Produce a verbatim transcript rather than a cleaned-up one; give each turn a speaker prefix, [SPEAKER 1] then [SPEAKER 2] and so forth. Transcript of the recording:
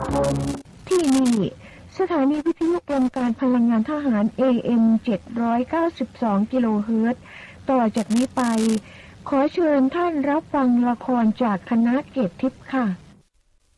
[SPEAKER 1] ที่นี่สถานีวิทยุกรมการพลังงานทหาร เอ เอ็ม เจ็ดร้อยเก้าสิบสอง กิโลเฮิรตซ์ต่อจากนี้ไปขอเชิญท่านรับฟังละครจากคณะเกตทิพย์ค่ะ